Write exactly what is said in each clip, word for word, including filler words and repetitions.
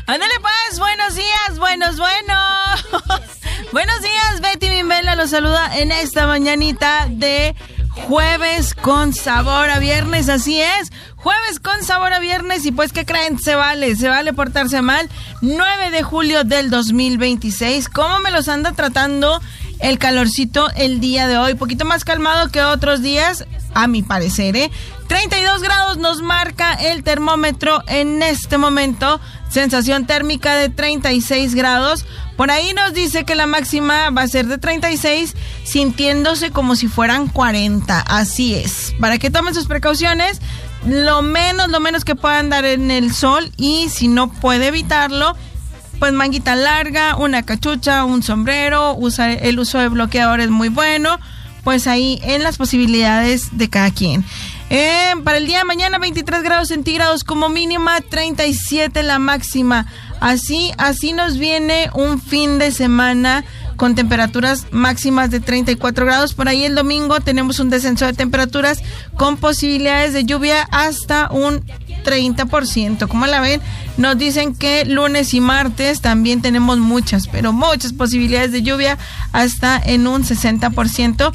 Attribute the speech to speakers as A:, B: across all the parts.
A: Ándale pues, buenos días, buenos, buenos. Buenos días, Betty Bimbela los saluda en esta mañanita de jueves con sabor a viernes, así es. Jueves con sabor a viernes y pues, ¿qué creen? Se vale, se vale portarse mal. nueve de julio del dos mil veintiséis. ¿Cómo me los anda tratando el calorcito el día de hoy? Poquito más calmado que otros días, a mi parecer, ¿eh? treinta y dos grados nos marca el termómetro en este momento. Sensación térmica de treinta y seis grados. Por ahí nos dice que la máxima va a ser de treinta y seis, sintiéndose como si fueran cuarenta. Así es. Para que tomen sus precauciones, lo menos, lo menos que puedan dar en el sol, y si no puede evitarlo, pues manguita larga, una cachucha, un sombrero, usa, el uso de bloqueador es muy bueno, pues ahí en las posibilidades de cada quien. Eh, para el día de mañana, veintitrés grados centígrados como mínima, treinta y siete la máxima. Así, así nos viene un fin de semana con temperaturas máximas de treinta y cuatro grados. Por ahí el domingo tenemos un descenso de temperaturas con posibilidades de lluvia hasta un treinta por ciento. Como la ven, nos dicen que lunes y martes también tenemos muchas, pero muchas posibilidades de lluvia hasta en un sesenta por ciento.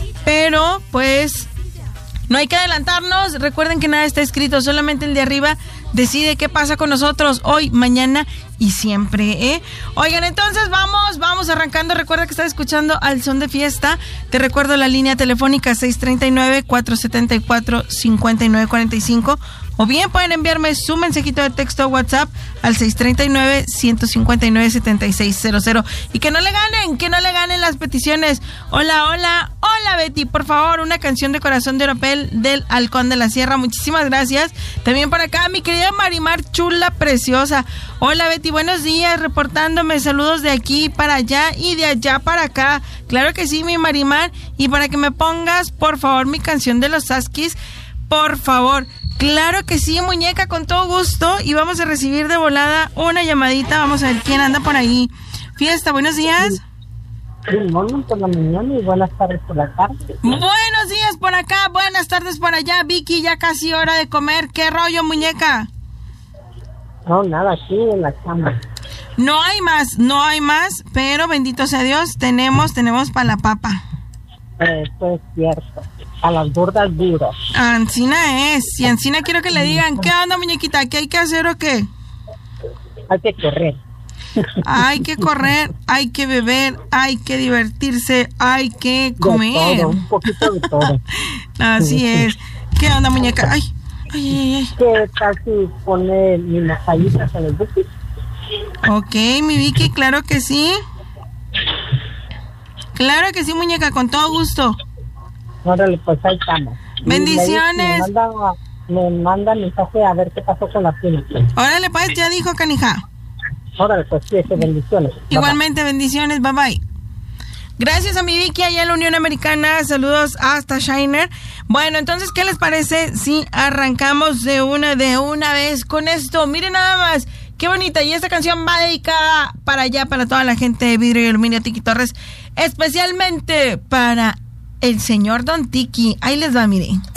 A: Pero pues no hay que adelantarnos. Recuerden que nada está escrito, solamente el de arriba decide qué pasa con nosotros hoy, mañana y siempre, ¿eh? Oigan, entonces vamos, vamos arrancando. Recuerda que estás escuchando Al Son de Fiesta. Te recuerdo la línea telefónica seis tres nueve, cuatro siete cuatro, cinco nueve cuatro cinco. O bien pueden enviarme su mensajito de texto a WhatsApp al seis tres nueve, uno cinco nueve, siete seis cero cero. Y que no le ganen, que no le ganen las peticiones. Hola, hola, hola Betty, por favor, una canción de Corazón de Oropel del Halcón de la Sierra. Muchísimas gracias. También por acá, mi querida Marimar Chula Preciosa. Hola Betty, buenos días, reportándome. Saludos de aquí para allá y de allá para acá. Claro que sí, mi Marimar. Y para que me pongas, por favor, mi canción de los Saskis, por favor. Claro que sí, muñeca, con todo gusto. Y vamos a recibir de volada una llamadita. Vamos a ver quién anda por ahí. Fiesta, buenos días.
B: Buenos por la mañana y buenas tardes por la tarde.
A: Buenos días por acá, buenas tardes por allá. Vicky, ya casi hora de comer. ¿Qué rollo, muñeca?
B: No, nada, aquí en la cama.
A: No hay más, no hay más, pero bendito sea Dios, tenemos, tenemos para la papa.
B: Eso es cierto. A las gordas duras.
A: Ancina es. Y Ancina quiero que le digan, ¿qué onda, muñequita? ¿Qué hay que hacer o qué?
B: Hay que correr.
A: Hay que correr, hay que beber, hay que divertirse, hay que comer.
B: De todo, un poquito de todo.
A: Así es. ¿Qué onda, muñeca? Ay, ay, ay, ay.
B: ¿Qué tal si pone mis masajitas en el buque?
A: Ok, mi Vicky, claro que sí. Claro que sí, muñeca, con todo gusto.
B: Órale, pues ahí estamos.
A: Bendiciones.
B: Me manda, me manda mensaje a ver qué pasó con la prima.
A: Órale, pues, ya dijo, canija.
B: Órale, pues sí, bendiciones.
A: Igualmente, bye, bye. Bendiciones, bye bye. Gracias a mi Vicky allá en la Unión Americana. Saludos hasta Shiner. Bueno, entonces, ¿qué les parece si arrancamos de una, de una vez con esto? Miren nada más. Qué bonita, y esta canción va dedicada para allá, para toda la gente de Vidrio y Aluminio Tiki Torres, especialmente para el señor Don Tiki. Ahí les va, miren.